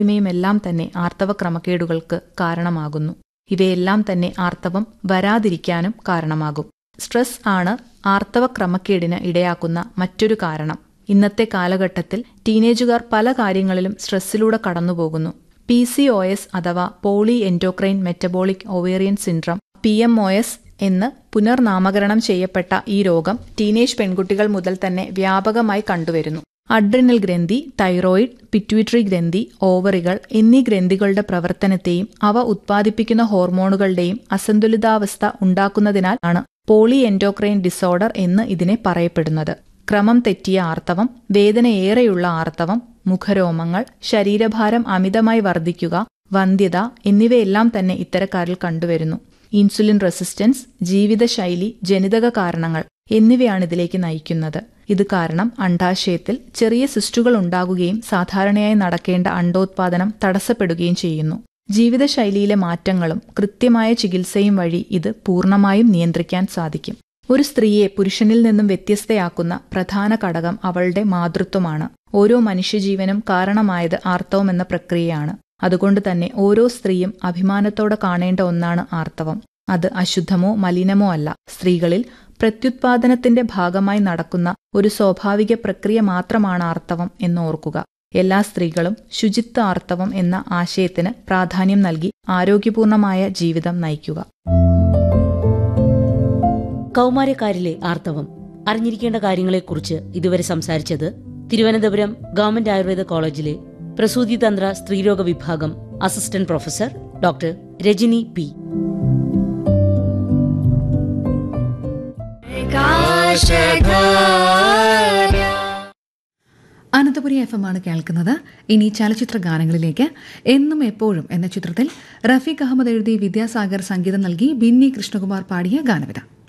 ഇവയുമെല്ലാം തന്നെ ആർത്തവ ക്രമക്കേടുകൾക്ക് കാരണമാകുന്നു. ഇവയെല്ലാം തന്നെ ആർത്തവം വരാതിരിക്കാനും കാരണമാകും. സ്ട്രെസ് ആണ് ആർത്തവ ക്രമക്കേടിന് ഇടയാക്കുന്ന മറ്റൊരു കാരണം. ഇന്നത്തെ കാലഘട്ടത്തിൽ ടീനേജുകാർ പല കാര്യങ്ങളിലും സ്ട്രെസ്സിലൂടെ കടന്നുപോകുന്നു. PCOS അഥവാ poly endocrine metabolic ovarian syndrome PMOS എന്ന് പുനർനാമകരണം ചെയ്യപ്പെട്ട ഈ രോഗം ടീനേജ് പെൺകുട്ടികൾ മുതൽ തന്നെ വ്യാപകമായി കണ്ടുവരുന്നു. അഡ്രിനൽ ഗ്രന്ഥി, തൈറോയിഡ്, പിറ്റ്യൂട്ടറി ഗ്രന്ഥി, ഓവറികൾ എന്നീ ഗ്രന്ഥികളുടെ പ്രവർത്തനത്തെയും അവ ഉത്പാദിപ്പിക്കുന്ന ഹോർമോണുകളുടെയും അസന്തുലിതാവസ്ഥ ഉണ്ടാക്കുന്നതിനാൽ ആണ് പോളി എൻഡോക്രൈൻ ഡിസോർഡർ എന്ന് ഇതിനെ പറയപ്പെടുന്നത്. ക്രമം തെറ്റിയ ആർത്തവം, വേദനയേറെയുള്ള ആർത്തവം, മുഖരോമങ്ങൾ, ശരീരഭാരം അമിതമായി വർദ്ധിക്കുക, വന്ധ്യത എന്നിവയെല്ലാം തന്നെ ഇത്തരക്കാരിൽ കണ്ടുവരുന്നു. ഇൻസുലിൻ റെസിസ്റ്റൻസ്, ജീവിതശൈലി, ജനിതക കാരണങ്ങൾ എന്നിവയാണ് ഇതിലേക്ക് നയിക്കുന്നത്. ഇത് കാരണം അണ്ഡാശയത്തിൽ ചെറിയ സിസ്റ്റുകൾ ഉണ്ടാകുകയും സാധാരണയായി നടക്കേണ്ട അണ്ഡോത്പാദനം തടസ്സപ്പെടുകയും ചെയ്യുന്നു. ജീവിതശൈലിയിലെ മാറ്റങ്ങളും കൃത്യമായ ചികിത്സയും വഴി ഇത് പൂർണ്ണമായും നിയന്ത്രിക്കാൻ സാധിക്കും. ഒരു സ്ത്രീയെ പുരുഷനിൽ നിന്നും വ്യത്യസ്തയാക്കുന്ന പ്രധാന ഘടകം അവളുടെ മാതൃത്വമാണ്. ഓരോ മനുഷ്യജീവനും കാരണമായത് ആർത്തവം എന്ന പ്രക്രിയയാണ്. അതുകൊണ്ട് തന്നെ ഓരോ സ്ത്രീയും അഭിമാനത്തോടെ കാണേണ്ട ഒന്നാണ് ആർത്തവം. അത് അശുദ്ധമോ മലിനമോ അല്ല. സ്ത്രീകളിൽ പ്രത്യുത്പാദനത്തിന്റെ ഭാഗമായി നടക്കുന്ന ഒരു സ്വാഭാവിക പ്രക്രിയ മാത്രമാണ് ആർത്തവം എന്നോർക്കുക. എല്ലാ സ്ത്രീകളും ശുചിത്വ ആർത്തവം എന്ന ആശയത്തിന് പ്രാധാന്യം നൽകി ആരോഗ്യപൂർണമായ ജീവിതം നയിക്കുക. കൗമാരക്കാരിലെ ആർത്തവം അറിഞ്ഞിരിക്കേണ്ട കാര്യങ്ങളെക്കുറിച്ച് ഇതുവരെ സംസാരിച്ചത് തിരുവനന്തപുരം ഗവൺമെന്റ് ആയുർവേദ കോളേജിലെ പ്രസൂതിതന്ത്ര സ്ത്രീരോഗ വിഭാഗം assistant professor doctor Rajani P. Ananthapuri FM ആണ് കേൾക്കുന്നത്. ഇനി ചലച്ചിത്ര ഗാനങ്ങളിലേക്ക്. എന്നും എപ്പോഴും എന്ന ചിത്രത്തിൽ റഫീഖ് അഹമ്മദ് എഴുതി വിദ്യാസാഗർ സംഗീതം നൽകി ബിന്നി കൃഷ്ണകുമാർ പാടിയ ഗാനവിധ.